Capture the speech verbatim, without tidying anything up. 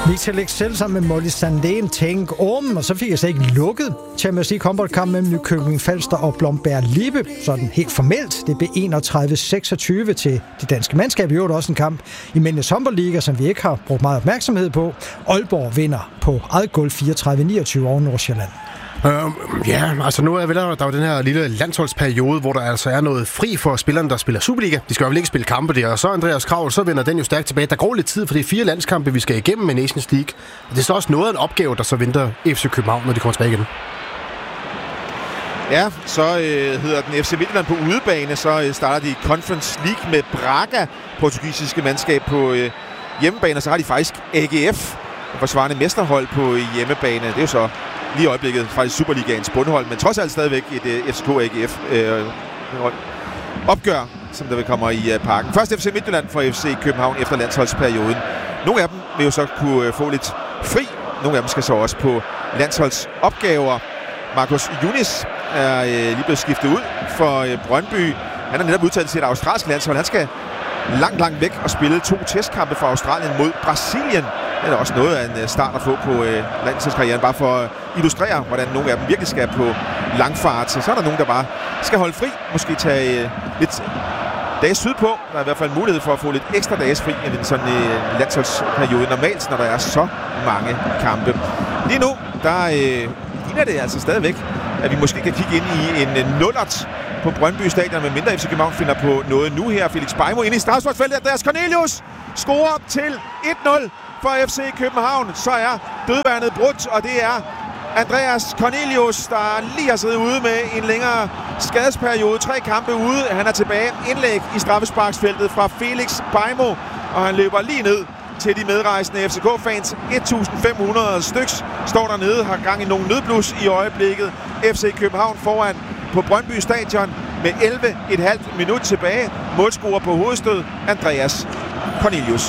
Victor Lexell sammen med Molly Sandén, Tænk om, og så fik jeg så ikke lukket Champions League håndboldkamp mellem Nykøbing Falster og Blomberg Lippe, sådan helt formelt. Det blev enogtredive seksogtyve til det danske mandskab. I øvrigt også en kamp i Mændenes håndboldliga, som vi ikke har brugt meget opmærksomhed på. Aalborg vinder på eget gulv fireogtredive niogtyve over Nordsjælland. Øh, ja, altså nu er vel der jo den her lille landsholdsperiode, hvor der altså er noget fri for spillerne, der spiller Superliga. De skal jo vel ikke spille kampe der, og så Andreas Kravl, så vender den jo stærkt tilbage. Der går lidt tid, for det er fire landskampe, vi skal igennem med Nations League. Og det er så også noget af en opgave, der så venter F C København, når de kommer tilbage igen. Ja, så øh, hedder den F C Midtjylland på udebane, så øh, starter de Conference League med Braga, portugisiske mandskab på øh, hjemmebane, og så har de faktisk A G F, forsvarende mesterhold på hjemmebane. Det er jo så lige i øjeblikket faktisk Superligaens bundhold, men trods alt stadigvæk et uh, F C K A G F øh, opgør, som der vil komme i uh, parken. Først F C Midtjylland for F C København efter landsholdsperioden. Nogle af dem vil jo så kunne uh, få lidt fri. Nogle af dem skal så også på landsholdsopgaver. Marcus Yunis er uh, lige blevet skiftet ud for uh, Brøndby. Han er netop udtaget til et australsk landshold. Han skal langt, langt væk og spille to testkampe for Australien mod Brasilien. Det er også noget af en start at få på øh, landsholdskarrieren, bare for at illustrere, hvordan nogle af dem virkelig skal på langfart. Så, så er der nogen, der bare skal holde fri, måske tage øh, lidt dage sydpå. Der er i hvert fald mulighed for at få lidt ekstra dages fri end en sådan øh, landsholdsperiode normalt, når der er så mange kampe. Lige nu, der øh, ligner det altså stadigvæk, at vi måske kan kigge ind i en øh, nullert på Brøndby Stadion, med mindre F C København finder på noget nu her. Felix Beijmo inde i strafsparksfeltet. Andreas Cornelius scorer til et nul. For F C København, så er dødvandet brudt, og det er Andreas Cornelius, der lige har siddet ude med en længere skadesperiode. Tre kampe ude, han er tilbage. Indlæg i straffesparksfeltet fra Felix Beijmo, og han løber lige ned til de medrejsende F C K-fans. et tusind fem hundrede styks står dernede, har gang i nogle nødblus i øjeblikket. F C København foran på Brøndby Stadion med elleve komma fem minut tilbage. Målscorer på hovedstød, Andreas Cornelius.